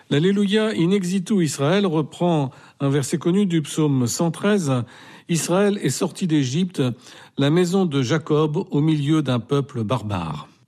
L'Alléluia in exitu Israël reprend un verset connu du psaume 113. Israël est sorti d'Égypte, la maison de Jacob au milieu d'un peuple barbare.